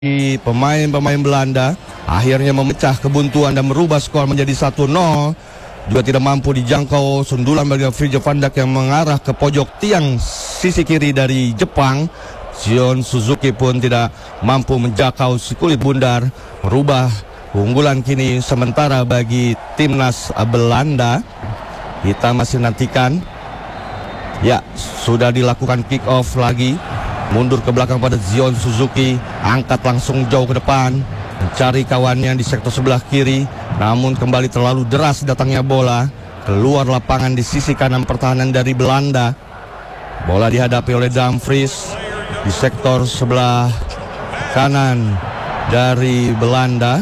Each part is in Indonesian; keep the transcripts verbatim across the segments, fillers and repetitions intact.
pemain-pemain Belanda akhirnya memecah kebuntuan dan merubah skor menjadi satu nol. Juga tidak mampu dijangkau sundulan bagi Virgil van Dijk yang mengarah ke pojok tiang sisi kiri dari Jepang. Zion Suzuki pun tidak mampu menjangkau si kulit bundar, merubah keunggulan kini sementara bagi timnas Belanda. Kita masih nantikan. Ya, sudah dilakukan kick off lagi. Mundur ke belakang pada Zion Suzuki, angkat langsung jauh ke depan, mencari kawannya di sektor sebelah kiri, namun kembali terlalu deras datangnya bola, keluar lapangan di sisi kanan pertahanan dari Belanda. Bola dihadapi oleh Dumfries di sektor sebelah kanan dari Belanda.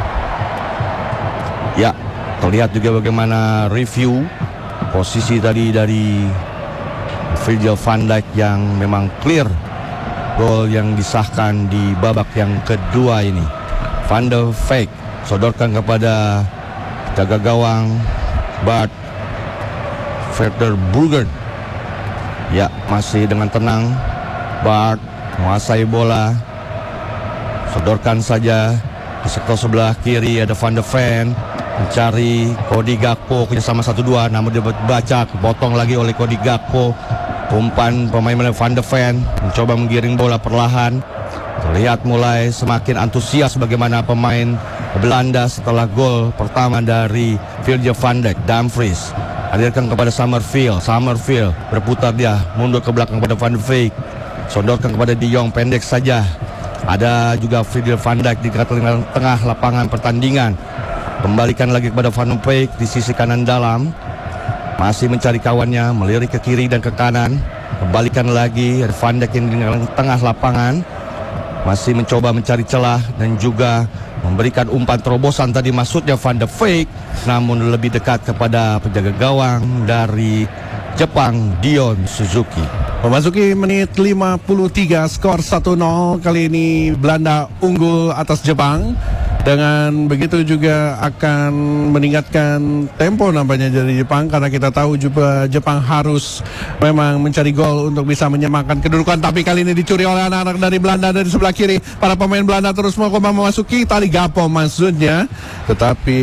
Ya, terlihat juga bagaimana review posisi tadi dari Virgil van Dijk yang memang clear gol yang disahkan di babak yang kedua ini. Van de Beek sodorkan kepada jaga gawang Bart Verbruggen. Ya, masih dengan tenang Bart menguasai bola, sodorkan saja di sektor sebelah kiri. Ada Van de Ven mencari Cody Gakpo, kerjasama satu dua, namun dia baca kepotong lagi oleh Cody Gakpo. Umpan pemain Van de Ven mencoba menggiring bola perlahan. Terlihat mulai semakin antusias bagaimana pemain Belanda setelah gol pertama dari Virgil van Dijk. Dumfries hadirkan kepada Summerfield. Summerfield berputar dia, mundur ke belakang kepada Van de Beek, sodorkan kepada De Jong, pendek saja. Ada juga Virgil van Dijk di tengah lapangan pertandingan. Kembalikan lagi kepada Van de Beek di sisi kanan dalam. Masih mencari kawannya, melirik ke kiri dan ke kanan. Kembalikan lagi Van Dijk di tengah lapangan, masih mencoba mencari celah dan juga memberikan umpan terobosan tadi maksudnya Van de Beek, namun lebih dekat kepada penjaga gawang dari Jepang, Zion Suzuki. Memasuki menit lima puluh tiga, skor satu nol. Kali ini Belanda unggul atas Jepang. Dengan begitu juga akan meningkatkan tempo nampaknya dari Jepang, karena kita tahu juga Jepang harus memang mencari gol untuk bisa menyamakan kedudukan. Tapi kali ini dicuri oleh anak-anak dari Belanda dari sebelah kiri. Para pemain Belanda terus mau memasuki tali Gakpo maksudnya, tetapi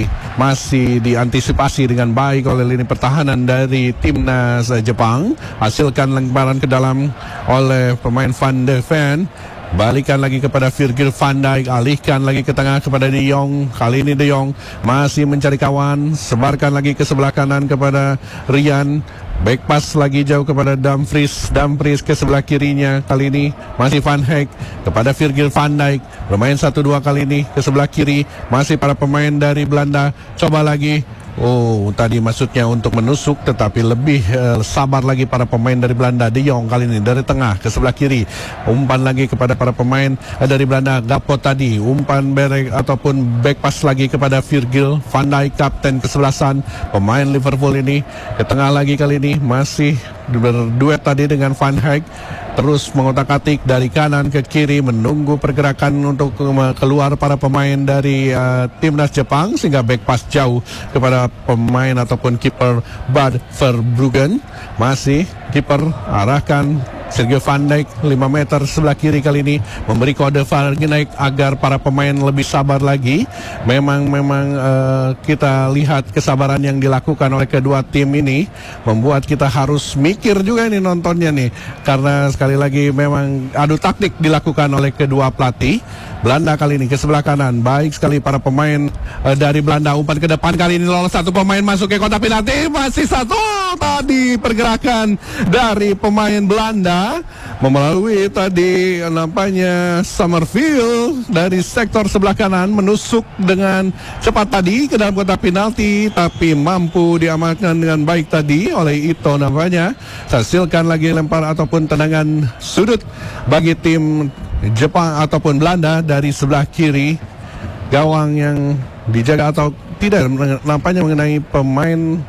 masih diantisipasi dengan baik oleh lini pertahanan dari timnas Jepang. Hasilkan lemparan ke dalam oleh pemain Van de Ven. Balikan lagi kepada Virgil van Dijk, alihkan lagi ke tengah kepada De Jong. Kali ini De Jong masih mencari kawan, sebarkan lagi ke sebelah kanan kepada Rian. Back pass lagi jauh kepada Dumfries. Dumfries ke sebelah kirinya. Kali ini masih Van Dijk kepada Virgil van Dijk. Bermain satu dua kali ini ke sebelah kiri. Masih para pemain dari Belanda. Coba lagi. Oh, tadi maksudnya untuk menusuk, tetapi lebih uh, sabar lagi para pemain dari Belanda. De Jong kali ini dari tengah ke sebelah kiri. Umpan lagi kepada para pemain uh, dari Belanda. Gakpo tadi umpan berek ataupun back pass lagi kepada Virgil van Dijk, kapten kesebelasan pemain Liverpool ini. Ke tengah lagi kali ini masih berduet tadi dengan Van Dijk. Terus mengotak-atik dari kanan ke kiri, menunggu pergerakan untuk keluar para pemain dari uh, timnas Jepang, sehingga back pass jauh kepada pemain ataupun kiper Bart Verbruggen. Masih kiper arahkan Virgil van Dijk lima meter sebelah kiri kali ini, memberi kode Van Dijk agar para pemain lebih sabar lagi. Memang memang uh, kita lihat kesabaran yang dilakukan oleh kedua tim ini membuat kita harus mikir juga nih nontonnya nih, karena sekali lagi memang adu taktik dilakukan oleh kedua pelatih. Belanda kali ini ke sebelah kanan, baik sekali para pemain uh, dari Belanda. Umpan ke depan kali ini lolos satu pemain masuk ke kotak penalti, masih satu tadi pergerakan dari pemain Belanda melalui tadi nampaknya Summerfield dari sektor sebelah kanan, menusuk dengan cepat tadi ke dalam kotak penalti, tapi mampu diamankan dengan baik tadi oleh Ito nampaknya. Hasilkan lagi lempar ataupun tendangan sudut bagi tim Jepang ataupun Belanda dari sebelah kiri. Gawang yang dijaga atau tidak nampaknya mengenai pemain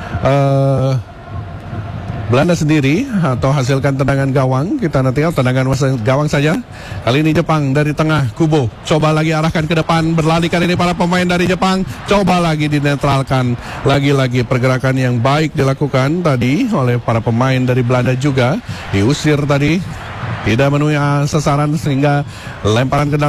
uh, Belanda sendiri, atau hasilkan tendangan gawang. Kita nanti lihat tendangan gawang saja. Kali ini Jepang dari tengah kubu, coba lagi arahkan ke depan, berlari kali ini para pemain dari Jepang, coba lagi dinetralkan. Lagi-lagi pergerakan yang baik dilakukan tadi oleh para pemain dari Belanda juga. Diusir tadi tidak memenuhi uh, sasaran sehingga lemparan ke dalam